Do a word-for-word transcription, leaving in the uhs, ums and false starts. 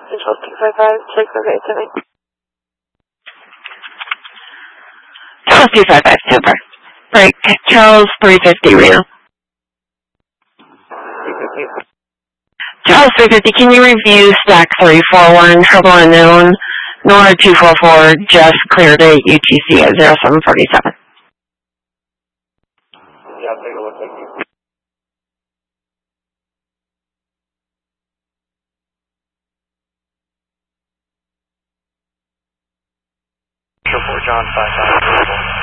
Control two five five, check okay tonight. Charles two five five, super. Break, Charles three fifty, Reno. Charles three fifty, can you review stack three four one, Herbal Unknown, Nora two four four, just cleared at U T C at zero seven forty-seven. Yeah, I'll take a look, thank you. Four John five five.